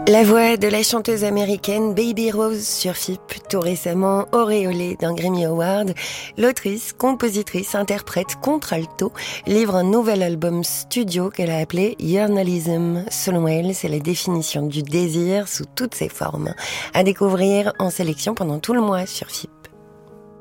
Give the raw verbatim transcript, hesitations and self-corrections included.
La voix de la chanteuse américaine Baby Rose sur F I P, tout récemment auréolée d'un Grammy Award, l'autrice, compositrice, interprète, contralto, livre un nouvel album studio qu'elle a appelé Yearnalism. Selon elle, c'est la définition du désir sous toutes ses formes. À découvrir en sélection pendant tout le mois sur F I P.